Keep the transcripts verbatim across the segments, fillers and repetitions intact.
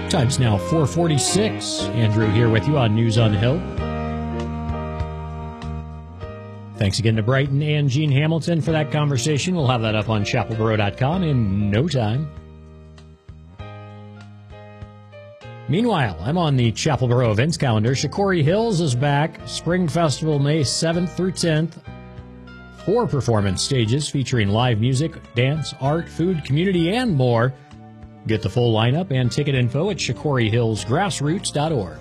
Time's now four forty-six. Andrew here with you on News on the Hill. Thanks again to Brighton and Gene Hamilton for that conversation. We'll have that up on chapel borough dot com in no time. Meanwhile, I'm on the Chapel Borough events calendar. Shikori Hills is back. Spring Festival May seventh through tenth. Four performance stages featuring live music, dance, art, food, community, and more. Get the full lineup and ticket info at shikori hills grassroots dot org.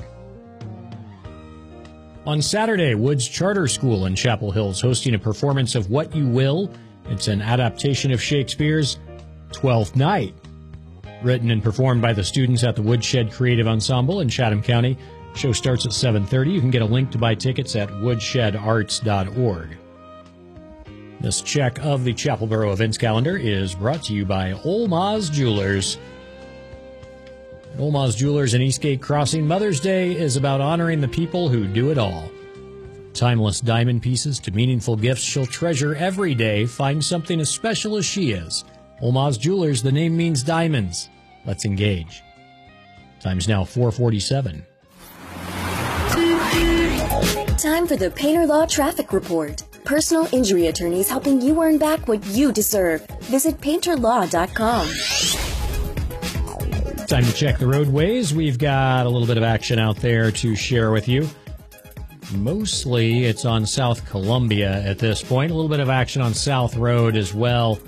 On Saturday, Woods Charter School in Chapel Hills hosting a performance of What You Will. It's an adaptation of Shakespeare's Twelfth Night. Written and performed by the students at the Woodshed Creative Ensemble in Chatham County. Show starts at seven thirty. You can get a link to buy tickets at woodshed arts dot org. This check of the Chapel Borough events calendar is brought to you by Olmaz Jewelers. At Olmaz Jewelers in Eastgate Crossing, Mother's Day is about honoring the people who do it all. From timeless diamond pieces to meaningful gifts she'll treasure every day, find something as special as she is. Olmaz Jewelers, the name means diamonds. Let's engage. Time's now four forty-seven. Time for the Painter Law Traffic Report. Personal injury attorneys helping you earn back what you deserve. Visit painter law dot com. Time to check the roadways. We've got a little bit of action out there to share with you. Mostly it's on South Columbia at this point. A little bit of action on South Road as well.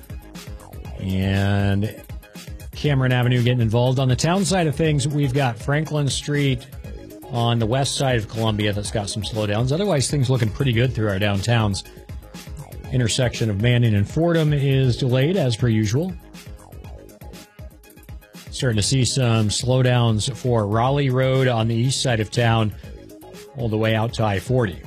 And Cameron Avenue getting involved. On the town side of things, we've got Franklin Street on the west side of Columbia that's got some slowdowns. Otherwise, things looking pretty good through our downtowns. Intersection of Manning and Fordham is delayed as per usual. Starting to see some slowdowns for Raleigh Road on the east side of town all the way out to I forty.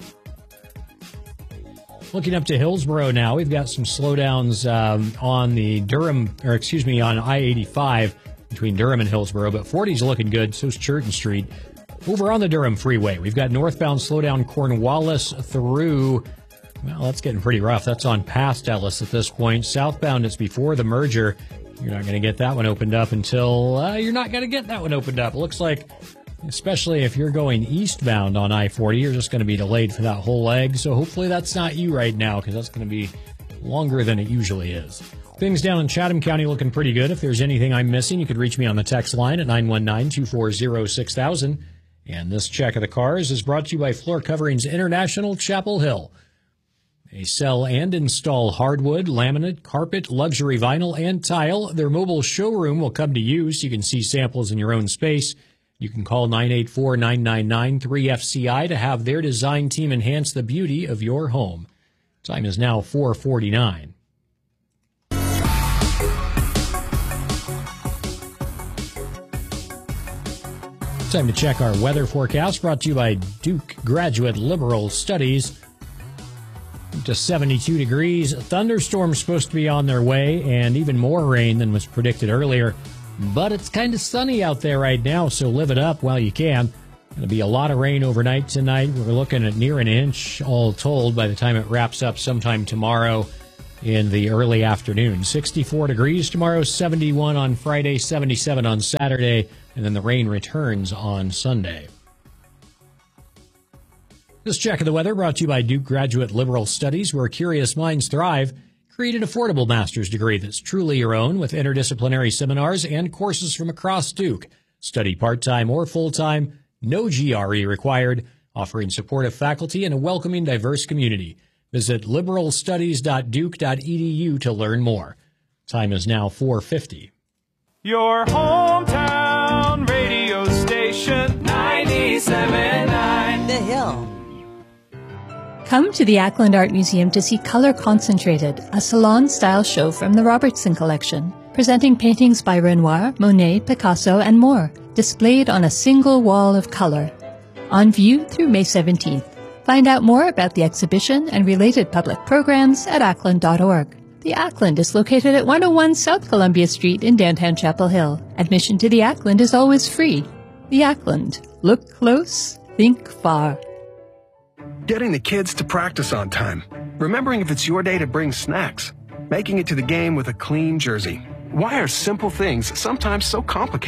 Looking up to Hillsborough now, we've got some slowdowns um, on the Durham, or excuse me, on I eighty-five between Durham and Hillsborough, but forty's looking good, so's Churton Street. Over on the Durham Freeway, we've got northbound slowdown Cornwallis through, well, that's getting pretty rough. That's on past Ellis at this point. Southbound, it's before the merger. You're not going to get that one opened up until, uh, you're not going to get that one opened up. It looks like, especially if you're going eastbound on I forty, you're just going to be delayed for that whole leg. So hopefully that's not you right now, because that's going to be longer than it usually is. Things down in Chatham County looking pretty good. If there's anything I'm missing, you could reach me on the text line at nine one nine, two four zero, six thousand. And this check of the cars is brought to you by Floor Coverings International, Chapel Hill. They sell and install hardwood, laminate, carpet, luxury vinyl, and tile. Their mobile showroom will come to you so you can see samples in your own space. You can call nine eight four, nine nine nine, three F C I to have their design team enhance the beauty of your home. Time is now four forty-nine. Time to check our weather forecast, brought to you by Duke Graduate Liberal Studies. To seventy-two degrees. Thunderstorms supposed to be on their way, and even more rain than was predicted earlier. But it's kind of sunny out there right now, so live it up while you can. Going to be a lot of rain overnight tonight. We're looking at near an inch, all told, by the time it wraps up sometime tomorrow in the early afternoon. sixty-four degrees tomorrow, seventy-one on Friday, seventy-seven on Saturday, and then the rain returns on Sunday. This check of the weather brought to you by Duke Graduate Liberal Studies, where curious minds thrive. Create an affordable master's degree that's truly your own with interdisciplinary seminars and courses from across Duke. Study part-time or full-time, no G R E required, offering supportive faculty and a welcoming, diverse community. Visit liberal studies dot duke dot e d u to learn more. Time is now four fifty. Your hometown radio station, ninety-seven point nine The Hill. Come to the Ackland Art Museum to see Color Concentrated, a salon-style show from the Robertson Collection, presenting paintings by Renoir, Monet, Picasso, and more, displayed on a single wall of color. On view through May seventeenth. Find out more about the exhibition and related public programs at ackland dot org. The Ackland is located at one oh one South Columbia Street in downtown Chapel Hill. Admission to the Ackland is always free. The Ackland. Look close, think far. Getting the kids to practice on time. Remembering if it's your day to bring snacks. Making it to the game with a clean jersey. Why are simple things sometimes so complicated?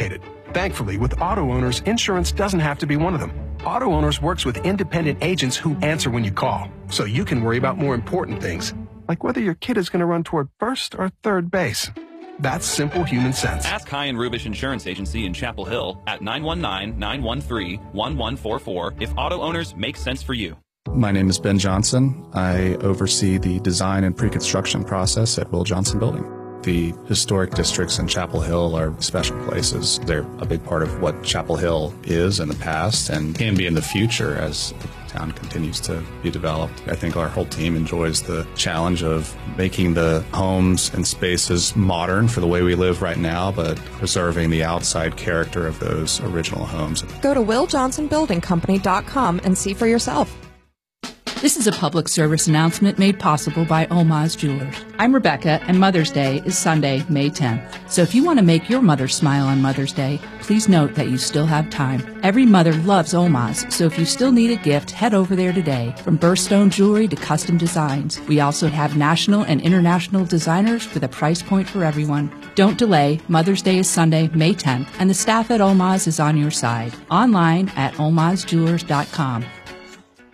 Thankfully, with auto owners, insurance doesn't have to be one of them. Auto Owners works with independent agents who answer when you call, so you can worry about more important things, like whether your kid is going to run toward first or third base. That's simple human sense. Ask High and Rubish Insurance Agency in Chapel Hill at nine one nine, nine one three, one one four four if auto owners make sense for you. My name is Ben Johnson. I oversee the design and pre-construction process at Will Johnson Building. The historic districts in Chapel Hill are special places. They're a big part of what Chapel Hill is in the past and can be in the future as the town continues to be developed. I think our whole team enjoys the challenge of making the homes and spaces modern for the way we live right now, but preserving the outside character of those original homes. Go to will johnson building company dot com and see for yourself. This is a public service announcement made possible by Oma's Jewelers. I'm Rebecca, and Mother's Day is Sunday, May tenth. So if you want to make your mother smile on Mother's Day, please note that you still have time. Every mother loves Oma's, so if you still need a gift, head over there today. From birthstone jewelry to custom designs. We also have national and international designers with a price point for everyone. Don't delay. Mother's Day is Sunday, May tenth, and the staff at Oma's is on your side. Online at omas jewelers dot com.